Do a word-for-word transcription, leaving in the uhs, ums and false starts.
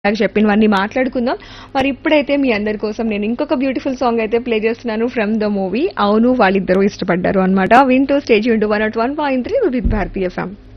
నాకు చెప్పినవన్నీ మాట్లాడుకుందాం. మరి ఇప్పుడైతే మీ అందరి కోసం నేను ఇంకొక బ్యూటిఫుల్ సాంగ్ అయితే ప్లే చేస్తున్నాను ఫ్రమ్ ద మూవీ. అవును వాళ్ళిద్దరూ ఇష్టపడ్డారు అన్నమాట. వింటూ స్టేజ్ ఉంటూ one not one point three with Bharatiya FM.